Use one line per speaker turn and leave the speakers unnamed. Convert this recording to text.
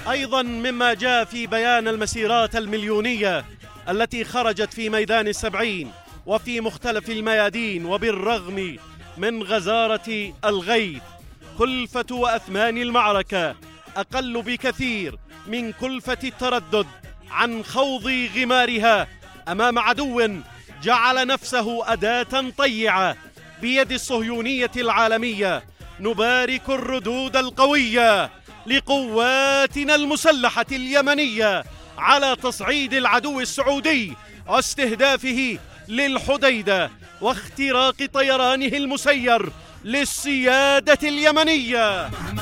أيضا مما جاء في بيان المسيرات المليونية التي خرجت في ميدان السبعين وفي مختلف الميادين، وبالرغم من غزارة الغيث كلفة وأثمان المعركة أقل بكثير من كلفة التردد عن خوض غمارها أمام عدو جعل نفسه أداة طيعة بيد الصهيونية العالمية. نبارك الردود القوية لقواتنا المسلحة اليمنية على تصعيد العدو السعودي واستهدافه للحديدة واختراق طيرانه المسير للسيادة اليمنية.